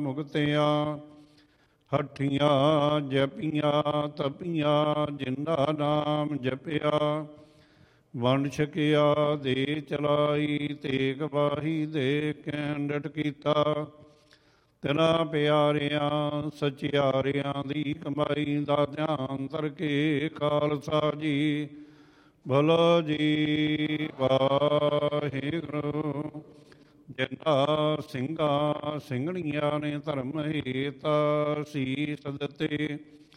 ਮੁਕਤਿਆਂ। ਹੱਠੀਆਂ ਜਪੀਆਂ ਤਪੀਆਂ ਜਿੰਦਾ ਨਾਮ ਜਪਿਆ। ਵੰਡ ਛਕਿਆ ਦੇ ਚਲਾਈ ਤੇਗ ਬਾਹੀ ਦੇ ਕੈਂਡਟ ਕੀਤਾ। ਤਿਨਾਂ ਪਿਆਰਿਆਂ ਸਚਿਆਰਿਆਂ ਦੀ ਕਮਾਈ ਦਾ ਧਿਆਨ ਧਰਕੇ ਖਾਲਸਾ ਜੀ ਭਲੋ ਜੀ ਵਾਹਿਗੁਰੂ। ਜਿਨ੍ਹਾਂ ਸਿੰਘਾਂ ਸਿੰਘਣੀਆਂ ਨੇ ਧਰਮ ਹੇਤ ਸੀਸ ਦਿੱਤੇ,